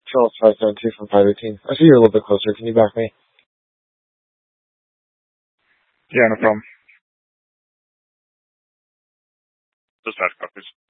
Charles 572 from 518. I see you're a little bit closer. Can you back me? Yeah, no problem. Dispatch copies.